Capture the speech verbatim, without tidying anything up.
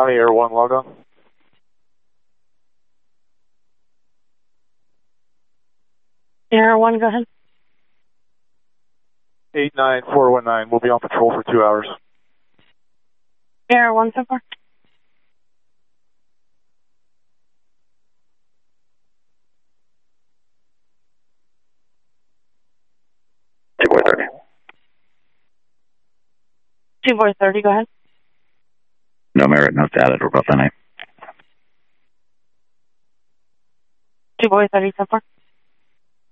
County Air one log on. Air one, go ahead. eight nine four one nine, we'll be on patrol for two hours. Air one so far. two four thirty. two four thirty, go ahead. No merit, no status, we're both on eight. two four thirty so far.